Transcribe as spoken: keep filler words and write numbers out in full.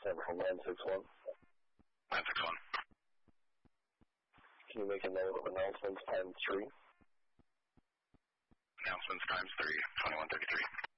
Central nine six one. nine six one. Can you make a note of announcements times three? Announcements times three, twenty-one thirty-three.